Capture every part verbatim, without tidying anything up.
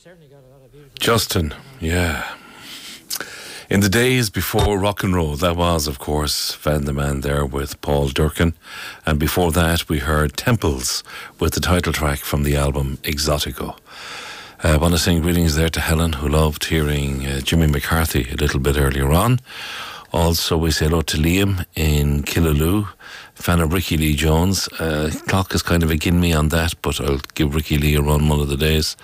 Justin, yeah. In the days before rock and roll, that was, of course, Van the Man there with Paul Durkin. And before that, we heard Temples with the title track from the album Exotico. I want to sing greetings there to Helen, who loved hearing uh, Jimmy McCarthy a little bit earlier on. Also, we say hello to Liam in Killaloe, fan of Ricky Lee Jones. Uh, clock is kind of again me on that, but I'll give Ricky Lee a run one of the days.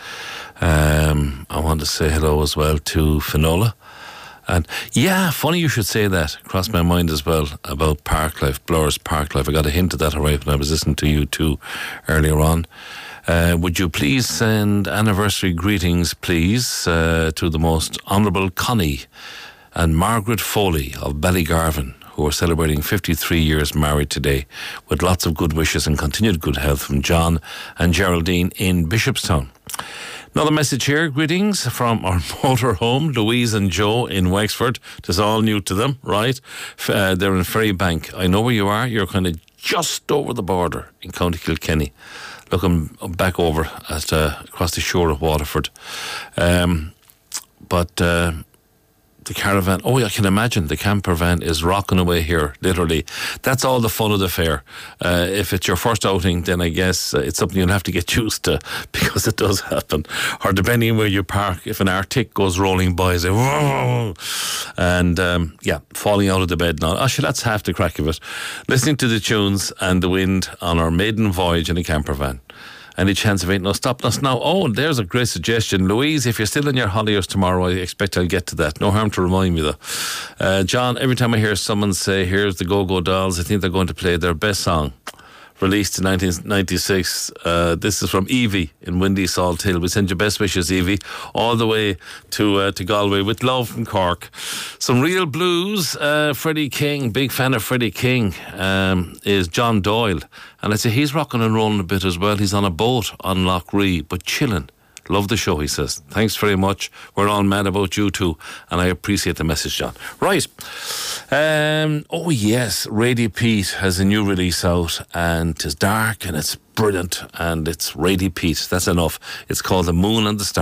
Um, I want to say hello as well to Finola. And yeah, funny you should say that. Crossed my mind as well about Parklife, Blur's Parklife. I got a hint of that alright when I was listening to you too earlier on. Uh, would you please send anniversary greetings, please, uh, to the most Honourable Connie and Margaret Foley of Ballygarvan, who are celebrating fifty-three years married today, with lots of good wishes and continued good health from John and Geraldine in Bishopstown. Another message here, greetings from our motorhome, Louise and Joe in Wexford. It's all new to them, right? Uh, they're in Ferrybank. I know where you are. You're kind of just over the border in County Kilkenny, looking back over at uh, across the shore of Waterford. Um, but uh, the caravan, oh, I can imagine the camper van is rocking away here, literally. That's all the fun of the fair. Uh, if it's your first outing, then I guess uh, it's something you'll have to get used to, because it does happen. Or depending on where you park, if an Arctic goes rolling by, say, whoa, and um, yeah, falling out of the bed now. Actually, that's half the crack of it. Listening to the tunes and the wind on our maiden voyage in a camper van. Any chance of ain't no stopping us now? Oh, there's a great suggestion. Louise, if you're still in your holidays tomorrow, I expect I'll get to that. No harm to remind me, though. Uh, John, every time I hear someone say, here's the Go-Go Dolls, I think they're going to play their best song, released in nineteen ninety-six. Uh, this is from Evie in Windy Salt Hill. We send you best wishes, Evie, all the way to uh, to Galway with love from Cork. Some real blues. Uh, Freddie King, big fan of Freddie King, um, is John Doyle. And I'd say he's rocking and rolling a bit as well. He's on a boat on Lough Ree, but chilling. Love the show, he says. Thanks very much. We're all mad about you too, and I appreciate the message, John. Right. Um, oh, yes. Rady Pete has a new release out, and it's dark and it's brilliant, and it's Rady Pete. That's enough. It's called The Moon and the Stars.